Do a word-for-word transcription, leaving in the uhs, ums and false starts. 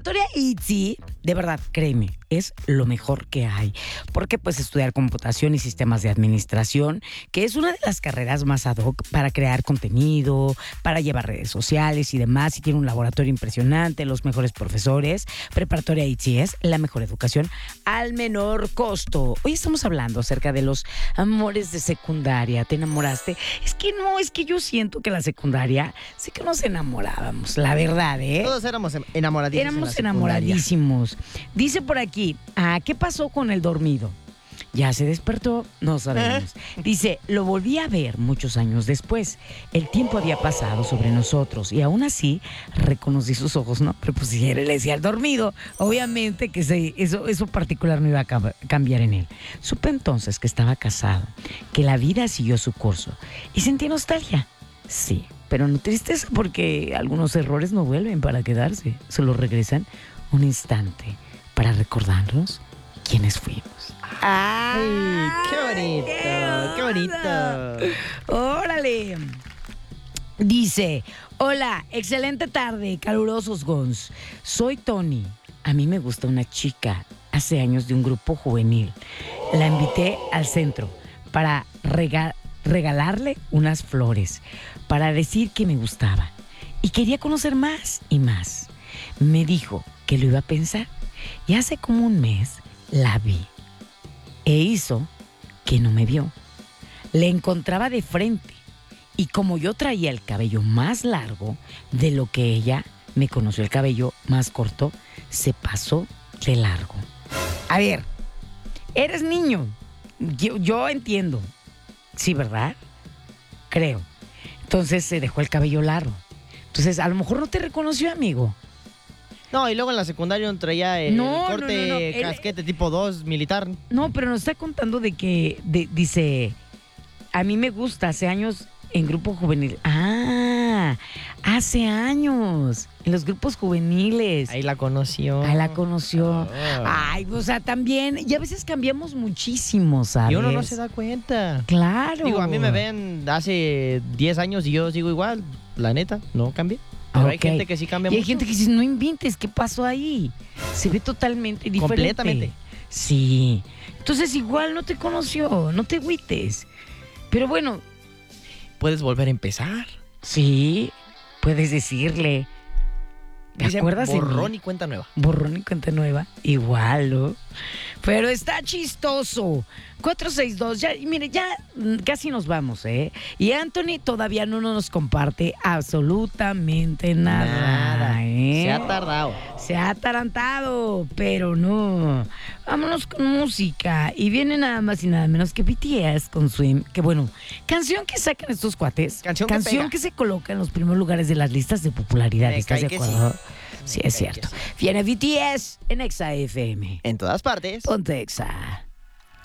Preparatoria I T S I, de verdad, créeme, es lo mejor que hay. Porque pues estudiar computación y sistemas de administración, que es una de las carreras más ad hoc para crear contenido, para llevar redes sociales y demás, y tiene un laboratorio impresionante, los mejores profesores. Preparatoria I T S I es la mejor educación al menor costo. Hoy estamos hablando acerca de los amores de secundaria. ¿Te enamoraste? Es que no, es que yo siento que la secundaria sí que nos enamorábamos, la verdad, ¿eh? Todos éramos enamoradísimos. Éramos enamoradísimos. Dice por aquí, ah, ¿qué pasó con el dormido? ¿Ya se despertó? No sabemos. Dice, lo volví a ver muchos años después. El tiempo había pasado sobre nosotros y aún así reconocí sus ojos, ¿no? Pero pues si él le decía al dormido, obviamente que se, eso, eso particular no iba a cambiar en él. Supe entonces que estaba casado, que la vida siguió su curso y sentí nostalgia. Sí, pero no tristeza porque algunos errores no vuelven para quedarse. Solo regresan un instante para recordarnos quiénes fuimos. ¡Ay, qué bonito! ¡Qué bonito! ¡Órale! Dice, hola, excelente tarde, calurosos Gons. Soy Tony. A mí me gusta una chica hace años de un grupo juvenil. La invité al centro para regalar regalarle unas flores, para decir que me gustaba. Y quería conocer más y más. Me dijo que lo iba a pensar. Y hace como un mes la vi. E hizo que no me vio. Le encontraba de frente. Y como yo traía el cabello más largo de lo que ella me conoció el cabello más corto, se pasó de largo. A ver, eres niño. Yo, yo entiendo. Sí, ¿verdad? Creo. Entonces se dejó el cabello largo. Entonces, a lo mejor no te reconoció, amigo. No, y luego en la secundaria no traía el no, corte no, no, no. Él, casquete tipo dos militar. No, pero nos está contando de que, de, dice, a mí me gusta, hace años en grupo juvenil. Ah, hace años, en los grupos juveniles. Ahí la conoció. Ahí la conoció. Oh. Ay, o sea, también, y a veces cambiamos muchísimo, ¿sabes? Y uno no se da cuenta. Claro. Digo, a mí me ven hace diez años y yo sigo igual. La neta, no cambié. Pero okay. Hay gente que sí cambia y mucho. Y hay gente que dice, no inventes, ¿qué pasó ahí? Se ve totalmente diferente. Completamente. Sí. Entonces igual no te conoció, no te agüites. Pero bueno. Puedes volver a empezar. Sí, puedes decirle. ¿Te Dicen acuerdas? Borrón y cuenta nueva. Borrón y cuenta nueva. Igual, ¿no? Pero está chistoso. cuatro seis dos, ya, mire, ya casi nos vamos, ¿eh? Y Anthony todavía no nos comparte absolutamente nada, nada. ¿eh? Se ha tardado. Se ha atarantado, pero no. Vámonos con música. Y viene nada más y nada menos que B T S con Swim. Que bueno, canción que sacan estos cuates. Canción, canción que, que se coloca en los primeros lugares de las listas de popularidad. Me ¿Estás de acuerdo? Sí. Sí, es cierto. Sí. Viene B T S en Exa F M. En todas partes. Ponte Exa.